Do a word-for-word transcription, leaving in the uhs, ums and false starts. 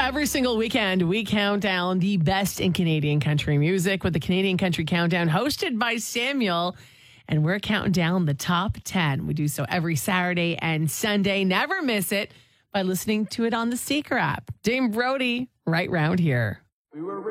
Every single weekend, we count down the best in Canadian country music with the Canadian Country Countdown hosted by Samuel. And we're counting down the top ten. We do so every Saturday and Sunday. Never miss it by listening to it on the Seeker app. Dame Brody, right round here. We were